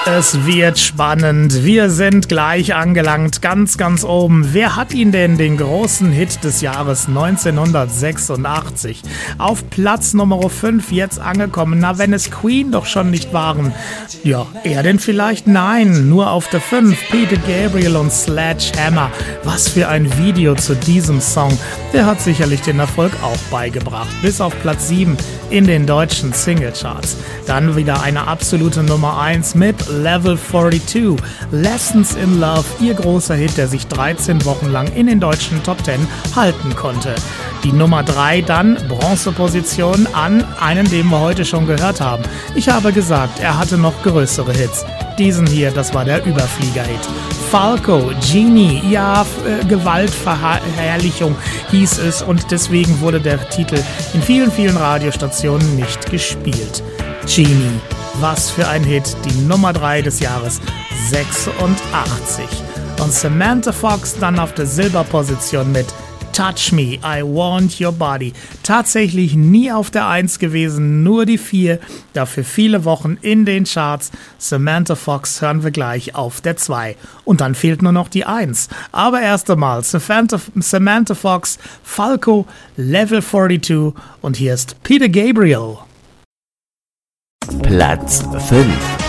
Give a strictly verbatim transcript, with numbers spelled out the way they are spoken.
Es wird spannend. Wir sind gleich angelangt, ganz, ganz oben. Wer hat ihn denn, den großen Hit des Jahres neunzehnhundertsechsundachtzig? Auf Platz Nummer fünf jetzt angekommen. Na, wenn es Queen doch schon nicht waren. Ja, er denn vielleicht? Nein, nur auf der fünf. Peter Gabriel und Sledgehammer. Was für ein Video zu diesem Song. Der hat sicherlich den Erfolg auch beigebracht. Bis auf Platz sieben in den deutschen Singlecharts. Dann wieder eine absolute Nummer eins mit Level zweiundvierzig. Lessons in Love, ihr großer Hit, der sich dreizehn Wochen lang in den deutschen Top zehn halten konnte. Die Nummer drei dann, Bronzeposition an einen, den wir heute schon gehört haben. Ich habe gesagt, er hatte noch größere Hits. Diesen hier, das war der Überflieger-Hit. Falco, Genie, ja, äh, Gewaltverherrlichung hieß es und deswegen wurde der Titel in vielen, vielen Radiostationen nicht gespielt. Genie, was für ein Hit, die Nummer drei des Jahres sechsundachtzig. Und Samantha Fox dann auf der Silberposition mit Touch Me, I Want Your Body. Tatsächlich nie auf der eins gewesen, nur die vier. Dafür viele Wochen in den Charts. Samantha Fox hören wir gleich auf der zwei. Und dann fehlt nur noch die eins. Aber erst einmal Samantha, Samantha Fox, Falco, Level zweiundvierzig und hier ist Peter Gabriel. Platz fünf.